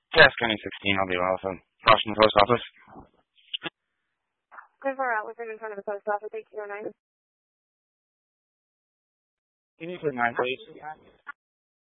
Cass County 16, I'll be Allison. Across from the post office. Clear far out, looking in front of the post office, 809. Can you put 9, please?